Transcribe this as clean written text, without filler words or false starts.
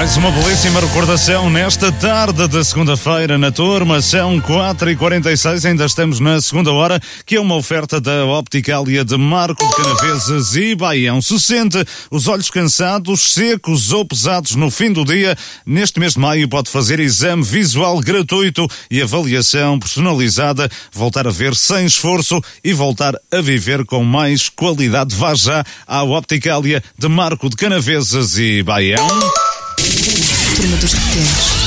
Mais uma belíssima recordação nesta tarde de segunda-feira na turma. São 4h46, ainda estamos na segunda hora, que é uma oferta da Opticália de Marco de Canaveses e Baião. Se sente os olhos cansados, secos ou pesados no fim do dia, neste mês de maio pode fazer exame visual gratuito e avaliação personalizada, voltar a ver sem esforço e voltar a viver com mais qualidade. Vá já à Opticália de Marco de Canaveses e Baião. Turma dos Repetentes.